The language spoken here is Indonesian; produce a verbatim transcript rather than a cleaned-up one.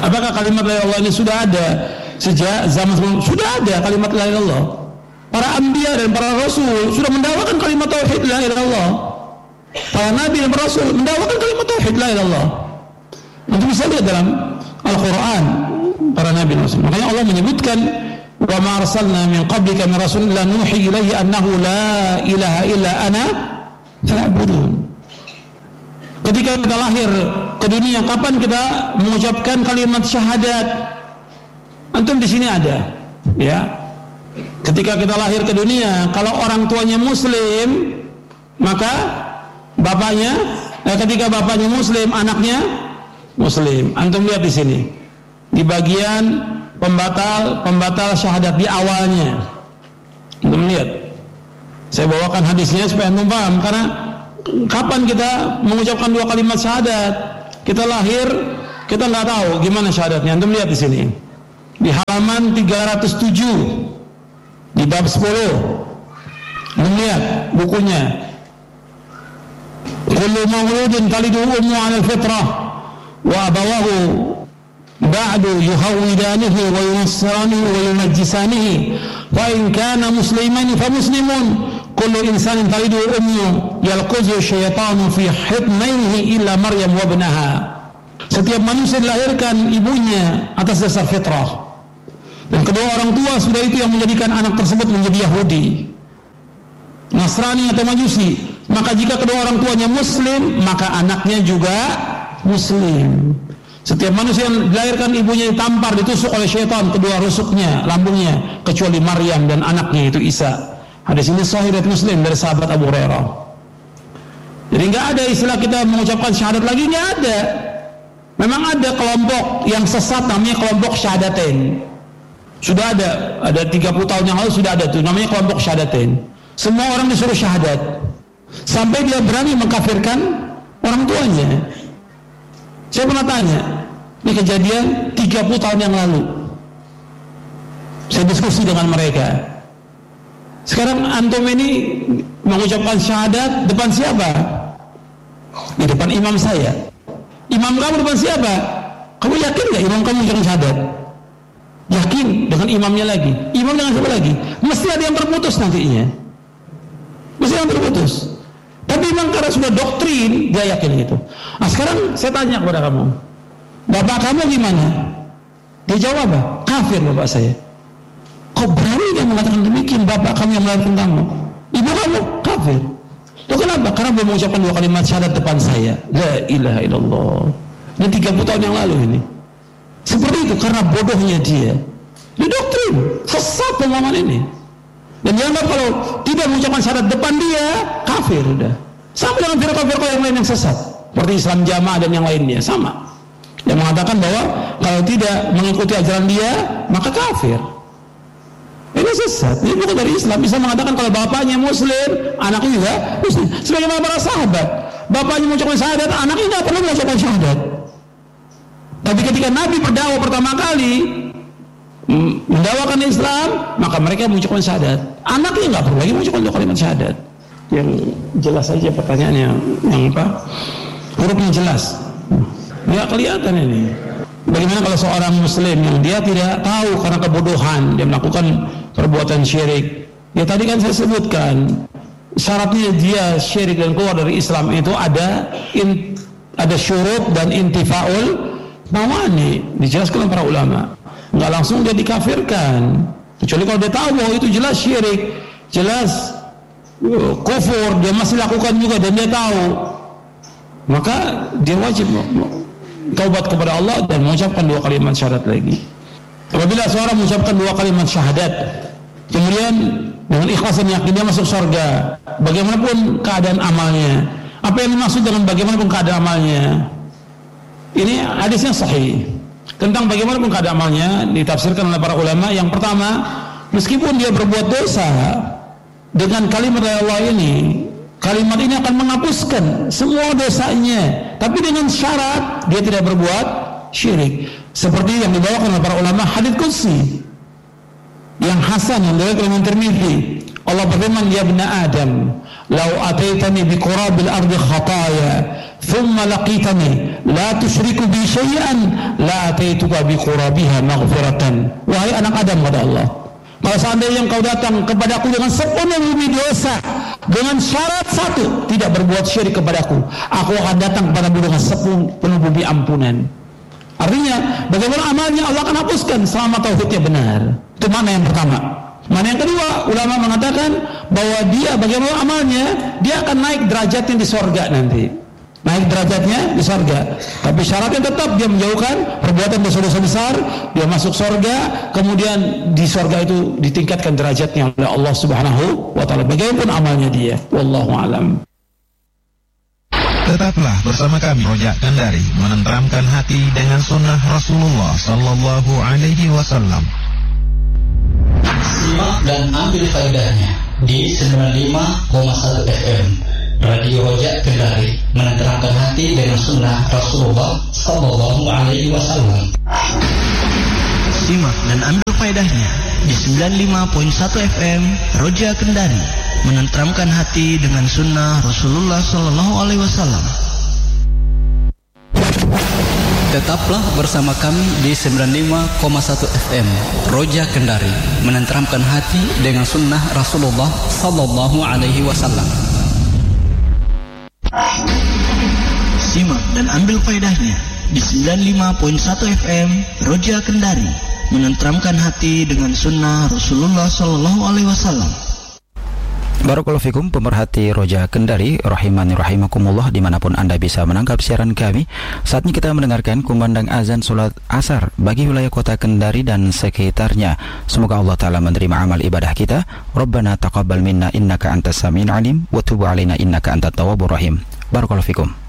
Apakah kalimat la ilaha illallah ini sudah ada sejak zaman sebelum? Sudah ada kalimat la ilaha illallah. Para anbiya dan para rasul sudah mendakwakan kalimat tauhid la ilaha illallah. Para nabi dan para rasul mendakwakan kalimat tauhid la ilaha illallah. Untuk bisa lihat dalam Al-Quran para nabi dan rasul. Makanya Allah menyebutkan wa ma arsalna min qablika min rasulin illa nuhi ilaihi annahu la ilaha illa ana fa'budun. Ketika kita lahir ke dunia, kapan kita mengucapkan kalimat syahadat? Antum di sini ada, ya. Ketika kita lahir ke dunia, kalau orang tuanya muslim, maka bapaknya, eh, ketika bapaknya muslim, anaknya muslim. Antum lihat di sini, di bagian pembatal pembatal syahadat di awalnya. Antum lihat. Saya bawakan hadisnya supaya antum paham, karena kapan kita mengucapkan dua kalimat syahadat? Kita lahir, kita nggak tahu gimana syahadatnya. Antum lihat di sini, di halaman tiga ratus tujuh, di bab sepuluh. Antum lihat bukunya. Kullu mawludin talidu ummu 'ala al-fitrah wa abawahu ba'du yuhawwidanihi wa yunassiranihi wa yunajjisanihi fa in kana musliman fa muslimun. Kullu insanin talidu ummu yalquzu syaitanu fi hidnaihi illa Maryam wa ibnaha. Setiap manusia dilahirkan ibunya atas dasar fitrah, dan kedua orang tua sudah itu yang menjadikan anak tersebut menjadi Yahudi, Nasrani atau Majusi. Maka jika kedua orang tuanya muslim, maka anaknya juga muslim. Setiap manusia yang dilahirkan ibunya ditampar, ditusuk oleh syaitan kedua rusuknya, lambungnya, kecuali Maryam dan anaknya itu Isa. Hadis ini sahih riwayat Muslim dari sahabat Abu Hurairah. Jadi nggak ada istilah kita mengucapkan syahadat lagi, nggak ada. Memang ada kelompok yang sesat namanya kelompok syahadatain. Sudah ada, ada tiga puluh tahun yang lalu sudah ada tuh namanya kelompok syahadatain. Semua orang disuruh syahadat, sampai dia berani mengkafirkan orang tuanya. Saya pernah tanya, ini kejadian tiga puluh tahun yang lalu. Saya diskusi dengan mereka. Sekarang antum ini mengucapkan syahadat depan siapa? Di depan imam saya. Imam kamu depan siapa? Kamu yakin gak imam kamu mengucapkan syahadat? Yakin dengan imamnya lagi. Imam dengan siapa lagi? Mesti ada yang terputus nantinya. Mesti ada yang terputus. Tapi memang karena sudah doktrin, dia yakin gitu. Nah sekarang saya tanya kepada kamu, bapak kamu gimana? Dia jawab apa? Kafir bapak saya. Kau berani dia mengatakan demikian? Bapak kamu yang melahirkan kamu, ibu kamu kafir. Itu kenapa? Karena belum mengucapkan dua kalimat syahadat depan saya. La ilaha illallah. Ini tiga puluh tahun yang lalu ini. Seperti itu karena bodohnya dia. Dia doktrin, sesat pemahaman ini. Dan dianggap kalau tidak mengucapkan syahadat depan dia, kafir udah. Sama dengan firqah-firqah yang lain yang sesat, seperti Islam Jamaah dan yang lainnya, sama. Yang mengatakan bahwa kalau tidak mengikuti ajaran dia, maka kafir. Ini sesat, ini bukan dari Islam. Islam mengatakan kalau bapaknya muslim, anaknya juga muslim. Sebagaimana para sahabat, bapaknya mengucapkan syahadat, anaknya tidak perlu mengucapkan syahadat. Tapi ketika Nabi berdakwah pertama kali mendakwakan Islam, maka mereka mengucapkan syahadat. Anaknya nggak perlu lagi mengucapkan dua kalimat syahadat. Yang jelas saja pertanyaannya, yang apa? Hurufnya jelas. Ya kelihatan ini. Bagaimana kalau seorang muslim yang dia tidak tahu karena kebodohan dia melakukan perbuatan syirik? Ya tadi kan saya sebutkan syaratnya dia syirik dan keluar dari Islam itu ada in, ada syurut dan intifaul mawani, dijelaskan oleh para ulama. Nggak langsung dia dikafirkan, kecuali kalau dia tahu bahwa itu jelas syirik, jelas uh, kufur, dia masih lakukan juga dan dia tahu, maka dia wajib taubat kepada Allah dan mengucapkan dua kalimat syahadat lagi. Apabila seorang mengucapkan dua kalimat syahadat, kemudian dengan ikhlas dan yakin dia masuk surga, bagaimanapun keadaan amalnya. Apa yang dimaksud dengan bagaimanapun keadaan amalnya? Ini hadisnya sahih. Tentang bagaimanapun keadaan amalnya ditafsirkan oleh para ulama. Yang pertama, meskipun dia berbuat dosa, dengan kalimat Allah ini, kalimat ini akan menghapuskan semua dosanya, tapi dengan syarat dia tidak berbuat syirik. Seperti yang dibawakan oleh para ulama hadits qudsi yang hasan yang diriwayatkan oleh Tirmidzi. Allah berfirman, ya ibna Adam, lau ataitani bi qurabil ardi khataya thumma laqitani la tusyriku bi syai'an la ataituka bi qurabiha maghfiratan. Wahai anak Adam, kata Allah, kalau seandainya engkau datang kepadaku dengan sepenuh bumi dosa, dengan syarat satu, tidak berbuat syirik kepadaku, aku akan datang kepadamu dengan sepenuh bumi ampunan. Artinya, bagaimana amalnya Allah akan hapuskan selama tauhidnya benar. Itu mana yang pertama. Mana yang kedua, ulama mengatakan bahwa dia bagaimana amalnya, dia akan naik derajatnya di sorga nanti. Naik derajatnya di sorga. Tapi syaratnya tetap dia menjauhkan perbuatan dosa-dosa besar, dia masuk sorga, kemudian di sorga itu ditingkatkan derajatnya oleh Allah Subhanahu wa taala. Bagaimanapun amalnya dia. Wallahu alam. Tetaplah bersama kami Rojak Kendari, menenteramkan hati dengan sunnah Rasulullah sallallahu alaihi wasallam. Simak dan ambil faedahnya di sembilan puluh lima koma satu F M Radio Rojak Kendari, menenteramkan hati dengan sunnah Rasulullah sallallahu alaihi wasallam. Simak dan ambil faedahnya di sembilan puluh lima koma satu F M Rojak Kendari, menenteramkan hati dengan sunnah Rasulullah sallallahu alaihi wasallam. Tetaplah bersama kami di sembilan puluh lima koma satu F M Rojak Kendari, menenteramkan hati dengan sunnah Rasulullah sallallahu alaihi wasallam. Simak dan ambil faedahnya di sembilan puluh lima koma satu F M Rojak Kendari, menenteramkan hati dengan sunnah Rasulullah sallallahu alaihi wasallam. Barakallahu fikum pemerhati Roja Kendari, rahimani rahimakumullah, dimanapun Anda bisa menangkap siaran kami. Saatnya kita mendengarkan kumandang azan salat asar bagi wilayah kota Kendari dan sekitarnya. Semoga Allah Ta'ala menerima amal ibadah kita. Rabbana taqabbal minna innaka antas samiul alim wa tub alaina innaka antat tawwabur rahim. Barakallahu fikum.